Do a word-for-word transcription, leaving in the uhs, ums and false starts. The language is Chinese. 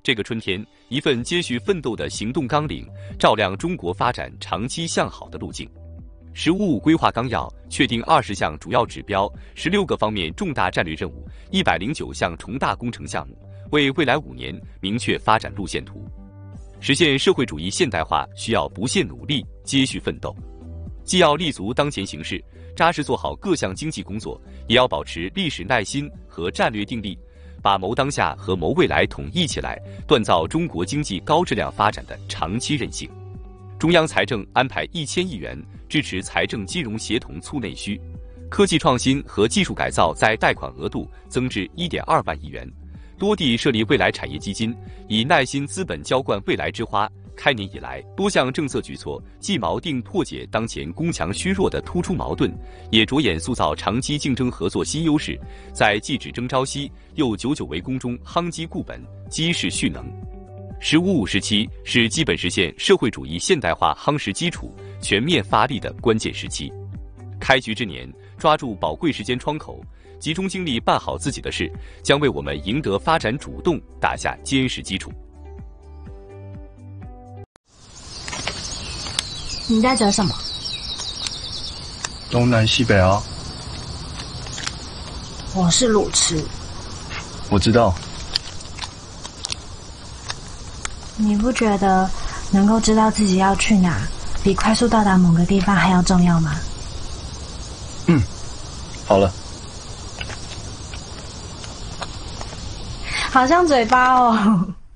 这个春天，一份接续奋斗的行动纲领，照亮中国发展长期向好的路径。“十五五”规划纲要确定二十项主要指标、十六个方面重大战略任务、一百零九项重大工程项目，为未来五年明确发展路线图。实现社会主义现代化需要不懈努力、接续奋斗，既要立足当前形势，扎实做好各项经济工作，也要保持历史耐心和战略定力，把谋当下和谋未来统一起来，锻造中国经济高质量发展的长期韧性。中央财政安排一千亿元支持财政金融协同促内需，科技创新和技术改造在贷款额度增至 一点二万亿元，多地设立未来产业基金，以耐心资本浇灌未来之花。开年以来，多项政策举措既锚定破解当前攻强虚弱的突出矛盾，也着眼塑造长期竞争合作新优势，在既只争朝夕又久久为功中夯基固本，积势蓄能。十五五时期是基本实现社会主义现代化夯实基础、全面发力的关键时期。开局之年，抓住宝贵时间窗口，集中精力办好自己的事，将为我们赢得发展主动打下坚实基础。 你在折什么？ 东南西北啊。 我是路痴。 我知道。 你不觉得能够知道自己要去哪，比快速到达某个地方还要重要吗？ 嗯，好了。 好像嘴巴哦。